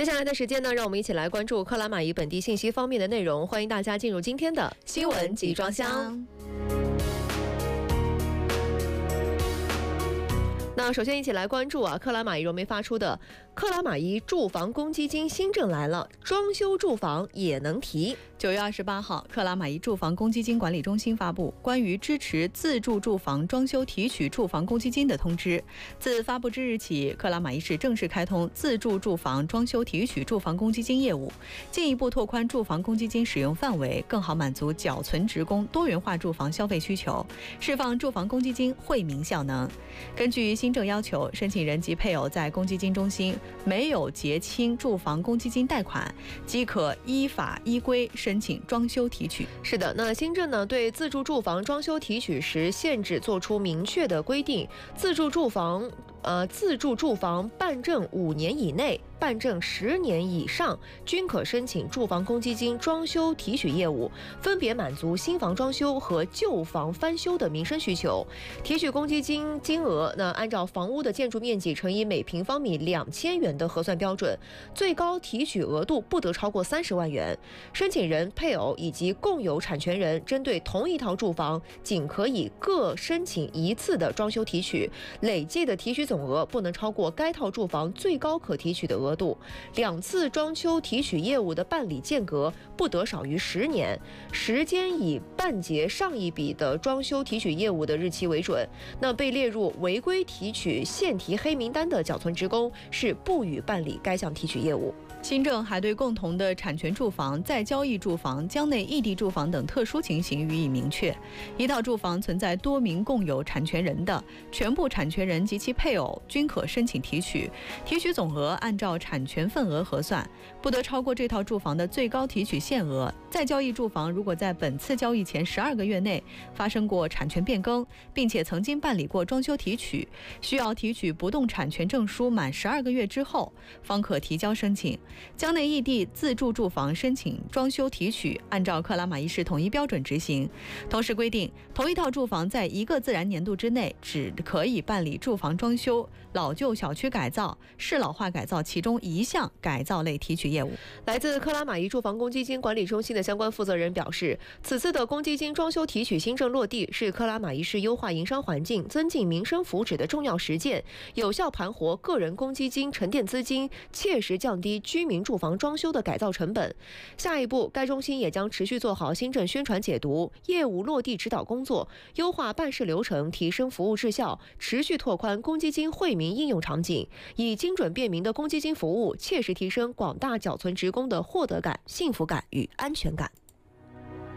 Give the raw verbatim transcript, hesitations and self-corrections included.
接下来的时间呢，让我们一起来关注克拉玛依本地信息方面的内容。欢迎大家进入今天的新闻集装箱。那首先一起来关注啊，克拉玛依融媒发出的克拉玛依住房公积金新政来了，装修住房也能提。 九月二十八号，克拉玛依住房公积金管理中心发布关于支持自住住房装修提取住房公积金的通知。自发布之日起，克拉玛依市正式开通自住住房装修提取住房公积金业务，进一步拓宽住房公积金使用范围，更好满足缴存职工多元化住房消费需求，释放住房公积金惠民效能。根据新政要求，申请人及配偶在公积金中心没有结清住房公积金贷款，即可依法依规申请装修提取。 是的，那新政呢，对自住住房装修提取时限制做出明确的规定，自住住房呃，自住住房办证五年以内、办证十年以上均可申请住房公积金装修提取业务，分别满足新房装修和旧房翻修的民生需求。提取公积金金额，那按照房屋的建筑面积乘以每平方米两千元的核算标准，最高提取额度不得超过三十万元。申请人、配偶以及共有产权人针对同一套住房，仅可以各申请一次的装修提取，累计的提取总总额不能超过该套住房最高可提取的额度，两次装修提取业务的办理间隔不得少于十年，时间以办结上一笔的装修提取业务的日期为准。那被列入违规提取限提黑名单的缴存职工是不予办理该项提取业务。 新政还对共同的产权住房、再交易住房、疆内异地住房等特殊情形予以明确。一套住房存在多名共有产权人的，全部产权人及其配偶均可申请提取，提取总额按照产权份额核算，不得超过这套住房的最高提取限额。再交易住房如果在本次交易前十二个月内发生过产权变更，并且曾经办理过装修提取，需要提取不动产权证书满十二个月之后方可提交申请。疆内异地自住住房申请装修提取按照克拉玛依市统一标准执行。同时规定，同一套住房在一个自然年度之内只可以办理住房装修、老旧小区改造、适老化改造其中一项改造类提取业务。 来自克拉玛依住房公积金管理中心的相关负责人表示，此次的公积金装修提取新政落地，是克拉玛依市优化营商环境、增进民生福祉的重要实践，有效盘活个人公积金沉淀资金，切实降低居民住房装修的改造成本。下一步，该中心也将持续做好新政宣传解读、业务落地指导工作，优化办事流程，提升服务质效，持续拓宽公积金惠民应用场景，以精准便民的公积金服务，切实提升广大缴存职工的获得感、幸福感与安全感。